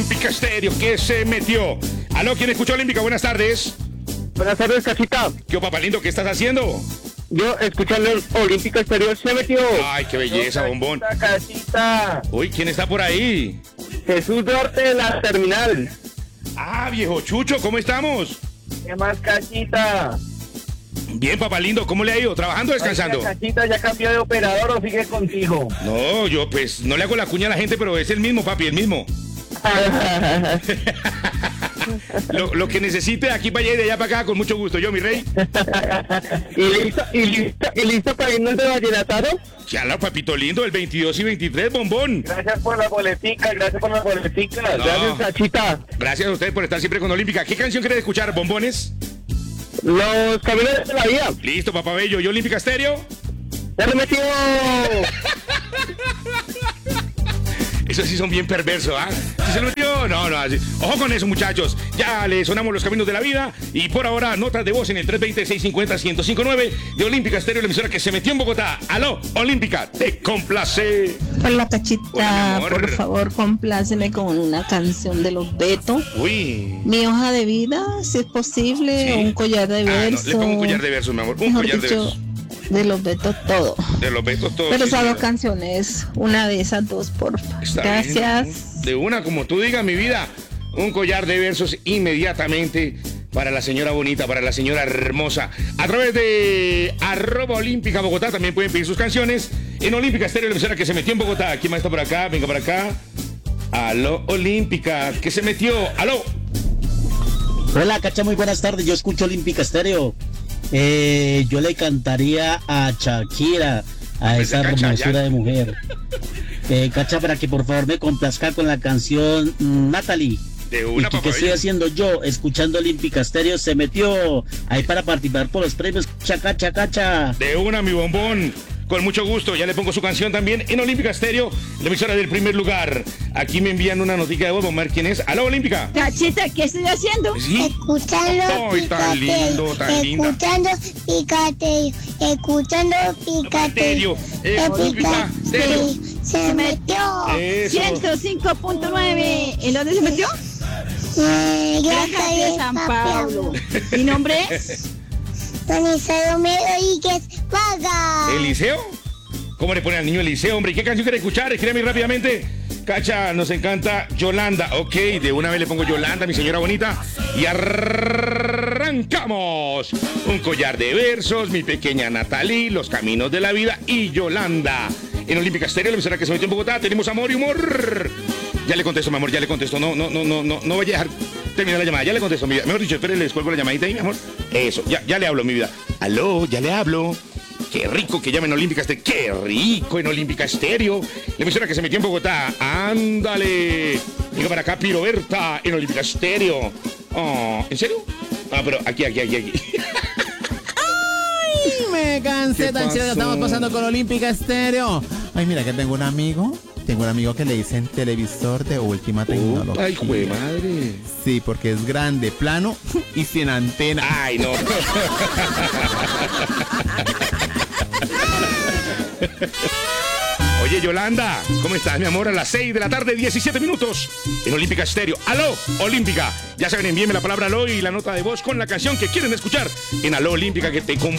Olímpica Estéreo, que se metió. Aló, ¿quién escuchó Olímpica? Buenas tardes. Buenas tardes, Cachita. ¿Qué papá lindo? ¿Qué estás haciendo? Yo, escuchando el Olímpico Exterior, se metió. Ay, qué belleza, bombón. Cachita. Uy, ¿quién está por ahí? Jesús Duarte de la Terminal. Ah, viejo Chucho, ¿cómo estamos? ¿Qué más, Cachita? Bien, papá lindo, ¿cómo le ha ido? ¿Trabajando o descansando? Oiga, Cachita, ¿ya cambió de operador o sigue contigo? No, yo pues no le hago la cuña a la gente, pero es el mismo, papi, el mismo. Lo que necesite aquí para allá y de allá para acá, con mucho gusto. Yo, mi rey. ¿Y listo para irnos de vallenatado? Ya la papito lindo, el 22 y 23, bombón. Gracias por la boletica, gracias por la boletica. No. Gracias, Cachita. Gracias a ustedes por estar siempre con Olímpica. ¿Qué canción quieres escuchar, bombones? Los caminos de la vida. Listo, papá bello. ¿Y Olímpica Estéreo? ¡Ya se metió! Esos sí son bien perversos, ¿ah? ¿Sí se lo metió? No, así. Ojo con eso, muchachos. Ya le sonamos los caminos de la vida. Y por ahora, notas de voz en el 320-650-1059 de Olímpica Estéreo, la emisora que se metió en Bogotá. Aló, Olímpica, te complace. Hola, Cachita, Hola, mi amor. por favor, compláceme con una canción de Los Betos. Uy. Mi hoja de vida, si es posible, Sí. o un collar de versos. No, le pongo un collar de versos, mi amor. Un Mejor collar de dicho, versos. de Los Betos todo. De los Betos todos. Pero sí, esas dos señora. canciones, una de esas dos, porfa. Está Gracias. bien. De una, como tú digas, mi vida. Un collar de versos inmediatamente para la señora bonita, para la señora hermosa. A través de @Olímpica Bogotá también pueden pedir sus canciones. En Olímpica Estéreo, la emisora que se metió en Bogotá. ¿Quién más está por acá? Venga para acá. Aló, Olímpica, que se metió. Aló. Hola, Cacha, muy buenas tardes. Yo escucho Olímpica Estéreo. Yo le cantaría a Shakira, a Pues esa de Cacha, hermosura ya. de mujer. Cacha, para que por favor me complazca con la canción Natalie. De ¿Y una, qué papá estoy bello. haciendo yo? Escuchando Olímpica Estéreo. Se metió ahí para participar por los premios. Cacha, Cacha. De una, mi bombón. Con mucho gusto, ya le pongo su canción también en Olímpica Estéreo, la emisora del primer lugar. Aquí me envían una noticia de voz, vamos a ver quién es. Aló, Olímpica. Cachita, ¿qué estoy haciendo? ¿Sí? Escuchando Ay, tan lindo, tan linda. escuchando picaterio, escuchando picaterio, Picaterio. se metió. Eso. 105.9. ¿En dónde se metió? Gracias de San Pablo. ¿Mi nombre es? Don Isidro Rodríguez Vaga. ¿Eliseo? ¿Cómo le pone al niño Eliseo, hombre? ¿Qué canción quiere escuchar? Escríbeme rápidamente. Cacha, nos encanta Yolanda. Ok, de una vez le pongo Yolanda, mi señora bonita. Y arrancamos. Un collar de versos, mi pequeña Natalie, los caminos de la vida y Yolanda. En Olímpica Estéreo, la emisora que se metió en Bogotá, tenemos amor y humor. Ya le contesto, mi amor, ya le contesto. No vaya a dejar terminar la llamada. Ya le contesto, mi vida. Mejor dicho, espere, les cuelgo la llamadita ahí, mi amor. Eso, ya le hablo, mi vida. Aló, ya le hablo. Qué rico que llamen Olímpica Estéreo. Qué rico en Olímpica Estéreo. La emisora que se metió en Bogotá. Ándale. Venga para acá, Piroberta, en Olímpica Estéreo. Oh, ¿en serio? Ah, pero aquí. Me cansé ¿Qué tan chévere, pasó? estamos pasando con Olímpica Estéreo. Ay, mira que tengo un amigo que le dicen televisor de última tecnología. Ay, jue madre. Sí, porque es grande, plano y sin antena. Ay, no. Oye, Yolanda, ¿cómo estás, mi amor? A las 6 de la tarde, 17 minutos, en Olímpica Estéreo. ¡Aló, Olímpica! Ya saben, envíenme la palabra aló y la nota de voz con la canción que quieren escuchar en Aló, Olímpica, que te